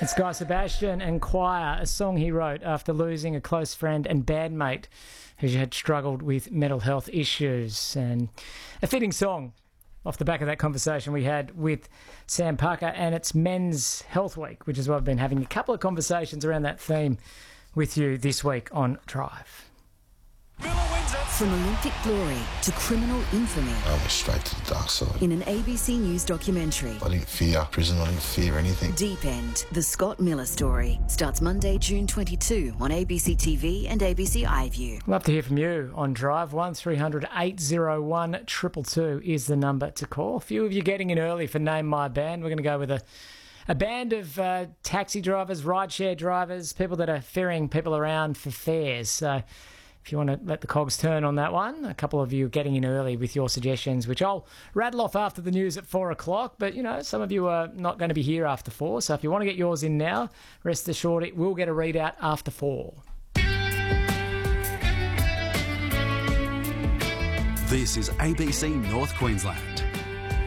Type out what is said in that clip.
It's Guy Sebastian and Choir, a song he wrote after losing a close friend and bandmate who had struggled with mental health issues. And a fitting song off the back of that conversation we had with Sam Parker, and it's Men's Health Week, which is why I've been having a couple of conversations around that theme with you this week on Drive. From Olympic glory to criminal infamy. I went straight to the dark side. In an ABC News documentary. I didn't fear prison, I didn't fear anything. Deep End, the Scott Miller story, starts Monday, June 22 on ABC TV and ABC iView. Love to hear from you on Drive. 1300 801 222 is the number to call. A few of you getting in early for Name My Band. We're going to go with a band of taxi drivers, rideshare drivers, people that are ferrying people around for fares. So if you want to let the cogs turn on that one, a couple of you getting in early with your suggestions, which I'll rattle off after the news at 4 o'clock. But, you know, some of you are not going to be here after 4. So if you want to get yours in now, rest assured it will get a readout after 4. This is ABC North Queensland.